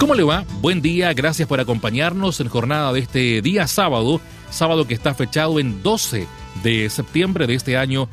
¿Cómo le va? Buen día, gracias por acompañarnos en jornada de este día sábado que está fechado en 12 de septiembre de este año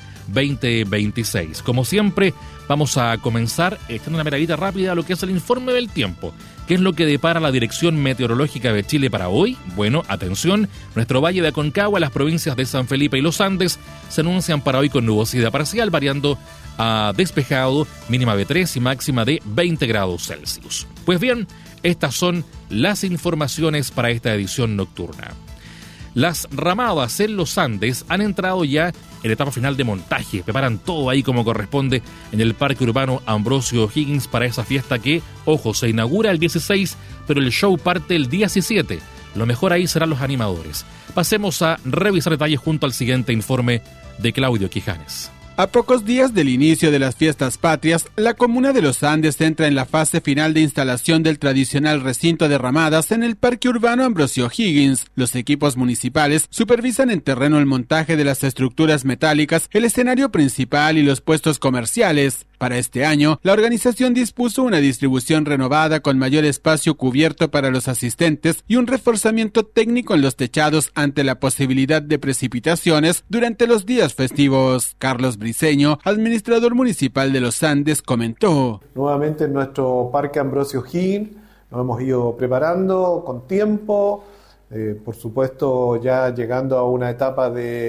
2026. Como siempre, vamos a comenzar echando una miradita rápida a lo que es el informe del tiempo. ¿Qué es lo que depara la Dirección Meteorológica de Chile para hoy? Bueno, atención, nuestro Valle de Aconcagua, las provincias de San Felipe y Los Andes se anuncian para hoy con nubosidad parcial, variando a despejado, mínima de 3 y máxima de 20 grados Celsius. Pues bien, estas son las informaciones para esta edición nocturna. Las ramadas en los Andes han entrado ya en la etapa final de montaje. Preparan todo ahí como corresponde en el Parque Urbano Ambrosio O'Higgins para esa fiesta que, ojo, se inaugura el 16, pero el show parte el 17. Lo mejor ahí serán los animadores. Pasemos a revisar detalles junto al siguiente informe de Claudio Quijanes. A pocos días del inicio de las fiestas patrias, la comuna de Los Andes entra en la fase final de instalación del tradicional recinto de ramadas en el Parque Urbano Ambrosio O'Higgins. Los equipos municipales supervisan en terreno el montaje de las estructuras metálicas, el escenario principal y los puestos comerciales. Para este año, la organización dispuso una distribución renovada con mayor espacio cubierto para los asistentes y un reforzamiento técnico en los techados ante la posibilidad de precipitaciones durante los días festivos. Carlos Briceño, administrador municipal de Los Andes, comentó: nuevamente en nuestro Parque Ambrosio O'Higgins nos hemos ido preparando con tiempo, por supuesto ya llegando a una etapa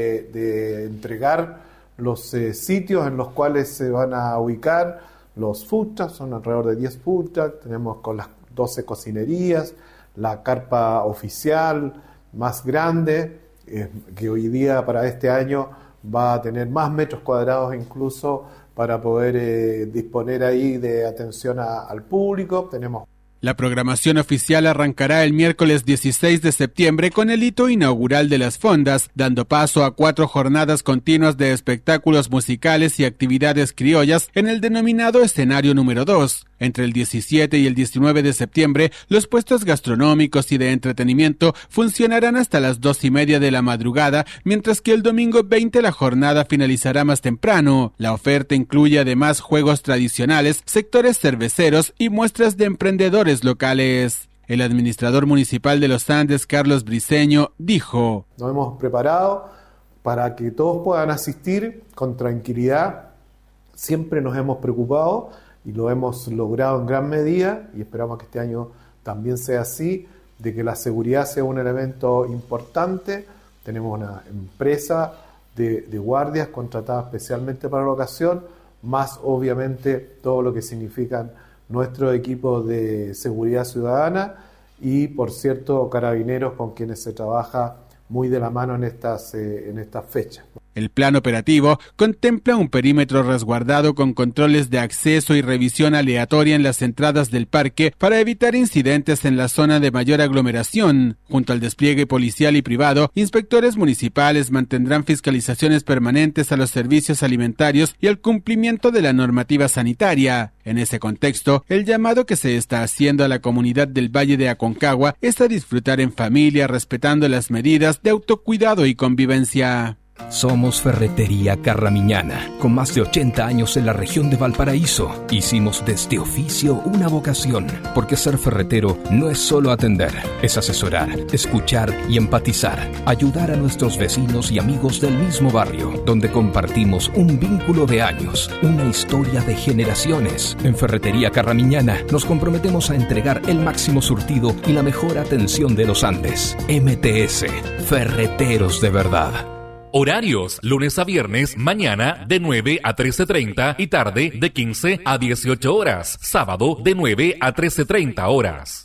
de entregar los sitios en los cuales se van a ubicar los food trucks. Son alrededor de 10 food trucks, tenemos con las 12 cocinerías, la carpa oficial más grande, que hoy día para este año va a tener más metros cuadrados incluso para poder disponer ahí de atención al público. Tenemos La programación oficial arrancará el miércoles 16 de septiembre con el hito inaugural de las fondas, dando paso a 4 jornadas continuas de espectáculos musicales y actividades criollas en el denominado escenario número 2. Entre el 17 y el 19 de septiembre, los puestos gastronómicos y de entretenimiento funcionarán hasta las 2:30 de la madrugada, mientras que el domingo 20 la jornada finalizará más temprano. La oferta incluye además juegos tradicionales, sectores cerveceros y muestras de emprendedores locales. El administrador municipal de Los Andes, Carlos Briceño, dijo: nos hemos preparado para que todos puedan asistir con tranquilidad. Siempre nos hemos preocupado y lo hemos logrado en gran medida, y esperamos que este año también sea así, de que la seguridad sea un elemento importante. Tenemos una empresa de guardias contratada especialmente para la ocasión, más obviamente todo lo que significan nuestro equipo de seguridad ciudadana y, por cierto, carabineros con quienes se trabaja muy de la mano en estas fechas. El plan operativo contempla un perímetro resguardado con controles de acceso y revisión aleatoria en las entradas del parque para evitar incidentes en la zona de mayor aglomeración. Junto al despliegue policial y privado, inspectores municipales mantendrán fiscalizaciones permanentes a los servicios alimentarios y al cumplimiento de la normativa sanitaria. En ese contexto, el llamado que se está haciendo a la comunidad del Valle de Aconcagua es a disfrutar en familia, respetando las medidas de autocuidado y convivencia. Somos Ferretería Carramiñana, con más de 80 años en la región de Valparaíso. Hicimos de este oficio una vocación, porque ser ferretero no es solo atender, es asesorar, escuchar y empatizar, ayudar a nuestros vecinos y amigos del mismo barrio, donde compartimos un vínculo de años, una historia de generaciones. En Ferretería Carramiñana nos comprometemos a entregar el máximo surtido y la mejor atención de los Andes. MTS, Ferreteros de verdad. Horarios, lunes a viernes, mañana de 9 a 13:30 y tarde de 15 a 18 horas. Sábado de 9 a 13:30 horas.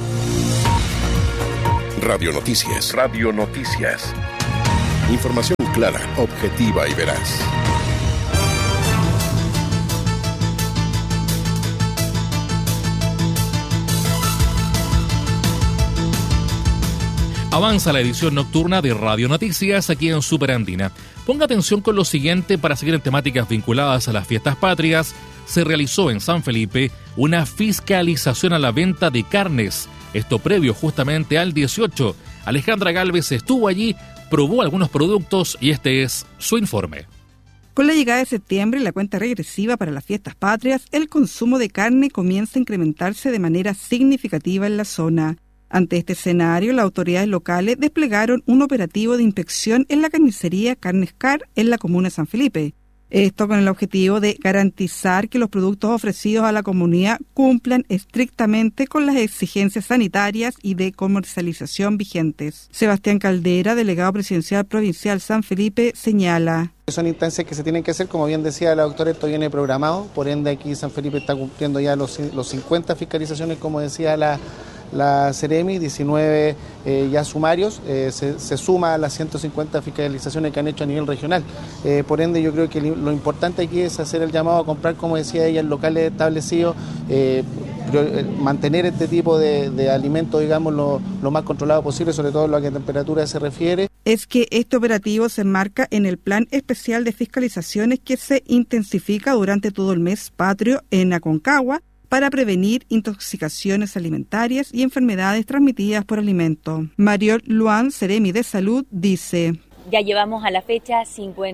Radio Noticias. Radio Noticias. Información clara, objetiva y veraz. Avanza la edición nocturna de Radio Noticias aquí en Superandina. Ponga atención con lo siguiente para seguir en temáticas vinculadas a las fiestas patrias. Se realizó en San Felipe una fiscalización a la venta de carnes. Esto previo justamente al 18. Alejandra Gálvez estuvo allí, probó algunos productos y este es su informe. Con la llegada de septiembre y la cuenta regresiva para las fiestas patrias, el consumo de carne comienza a incrementarse de manera significativa en la zona. Ante este escenario, las autoridades locales desplegaron un operativo de inspección en la carnicería Carnescar en la comuna de San Felipe. Esto con el objetivo de garantizar que los productos ofrecidos a la comunidad cumplan estrictamente con las exigencias sanitarias y de comercialización vigentes. Sebastián Caldera, delegado presidencial provincial San Felipe, señala: son instancias que se tienen que hacer, como bien decía la doctora, esto viene programado, por ende aquí San Felipe está cumpliendo ya los 50 fiscalizaciones, como decía la Ceremi, 19 ya sumarios, se suma a las 150 fiscalizaciones que han hecho a nivel regional. Por ende, yo creo que lo importante aquí es hacer el llamado a comprar, como decía ella, en locales establecidos, mantener este tipo de alimentos, digamos, lo más controlado posible, sobre todo en lo que a temperatura se refiere. Es que este operativo se enmarca en el Plan Especial de Fiscalizaciones que se intensifica durante todo el mes patrio en Aconcagua, para prevenir intoxicaciones alimentarias y enfermedades transmitidas por alimento. Mariol Luan, Ceremi de Salud, dice: ya llevamos a la fecha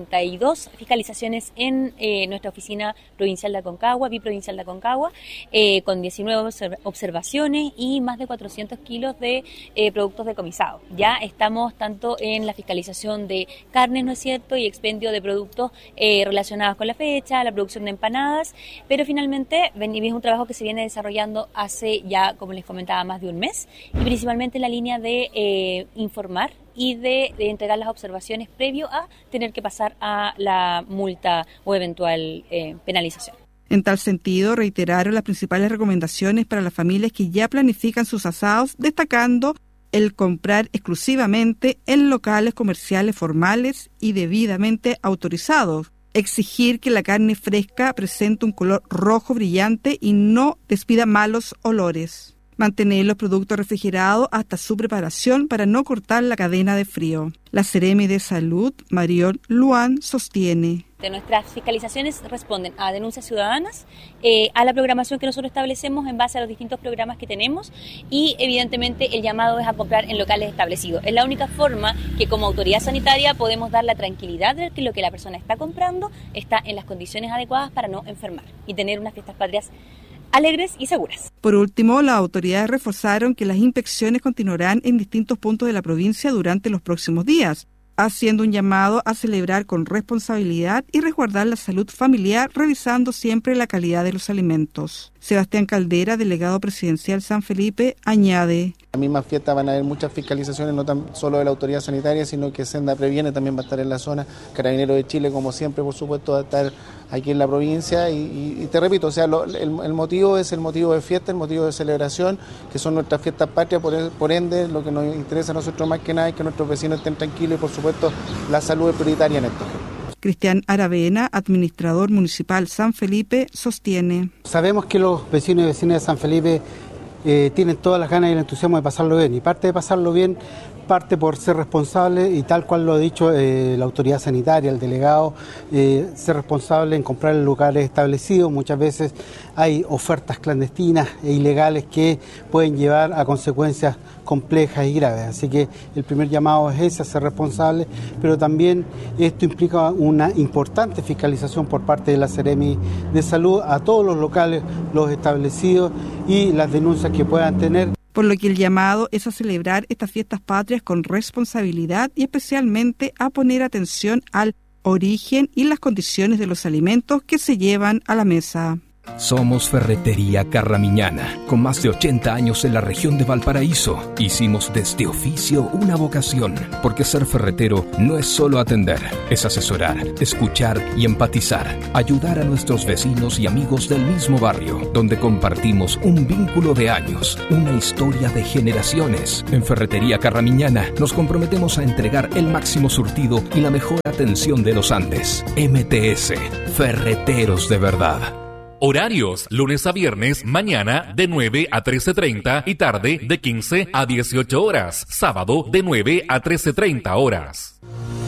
52 fiscalizaciones en nuestra oficina provincial de Aconcagua, biprovincial de Aconcagua, con 19 observaciones y más de 400 kilos de productos decomisados. Ya estamos tanto en la fiscalización de carnes, ¿no es cierto?, y expendio de productos relacionados con la fecha, la producción de empanadas, pero finalmente es un trabajo que se viene desarrollando hace ya, como les comentaba, más de un mes, y principalmente en la línea de informar y de entregar las observaciones previo a tener que pasar a la multa o eventual penalización. En tal sentido, reiteraron las principales recomendaciones para las familias que ya planifican sus asados, destacando el comprar exclusivamente en locales comerciales formales y debidamente autorizados, exigir que la carne fresca presente un color rojo brillante y no despida malos olores. Mantener los productos refrigerados hasta su preparación para no cortar la cadena de frío. La Ceremi de Salud, Mariol Luan, sostiene: nuestras fiscalizaciones responden a denuncias ciudadanas, a la programación que nosotros establecemos en base a los distintos programas que tenemos y evidentemente el llamado es a comprar en locales establecidos. Es la única forma que como autoridad sanitaria podemos dar la tranquilidad de que lo que la persona está comprando está en las condiciones adecuadas para no enfermar y tener unas fiestas patrias alegres y seguras. Por último, las autoridades reforzaron que las inspecciones continuarán en distintos puntos de la provincia durante los próximos días, haciendo un llamado a celebrar con responsabilidad y resguardar la salud familiar, revisando siempre la calidad de los alimentos. Sebastián Caldera, delegado presidencial San Felipe, añade: En la misma fiesta van a haber muchas fiscalizaciones, no tan solo de la autoridad sanitaria, sino que Senda Previene también va a estar en la zona, Carabineros de Chile, como siempre, por supuesto, va a estar aquí en la provincia y te repito, o sea, el motivo es el motivo de fiesta, el motivo de celebración, que son nuestras fiestas patrias, por ende, lo que nos interesa a nosotros más que nada es que nuestros vecinos estén tranquilos y, por supuesto, la salud es prioritaria en esto. Cristian Aravena, administrador municipal San Felipe, sostiene: sabemos que los vecinos y vecinas de San Felipe tienen todas las ganas y el entusiasmo de pasarlo bien, y parte de pasarlo bien parte por ser responsable, y tal cual lo ha dicho la autoridad sanitaria, el delegado, ser responsable en comprar en lugares establecidos. Muchas veces hay ofertas clandestinas e ilegales que pueden llevar a consecuencias complejas y graves, así que el primer llamado es ese, a ser responsable, pero también esto implica una importante fiscalización por parte de la Ceremi de Salud a todos los locales, los establecidos y las denuncias que puedan tener. Por lo que el llamado es a celebrar estas fiestas patrias con responsabilidad y especialmente a poner atención al origen y las condiciones de los alimentos que se llevan a la mesa. Somos Ferretería Carramiñana, con más de 80 años en la región de Valparaíso. Hicimos de este oficio una vocación, porque ser ferretero no es solo atender, es asesorar, escuchar y empatizar, ayudar a nuestros vecinos y amigos del mismo barrio, donde compartimos un vínculo de años, una historia de generaciones. En Ferretería Carramiñana nos comprometemos a entregar el máximo surtido y la mejor atención de los Andes. MTS, Ferreteros de verdad. Horarios, lunes a viernes, mañana de 9 a 13:30 y tarde de 15 a 18 horas. Sábado de 9 a 13:30 horas.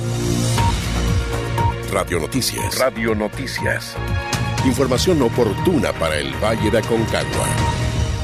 Radio Noticias. Radio Noticias. Información oportuna para el Valle de Aconcagua.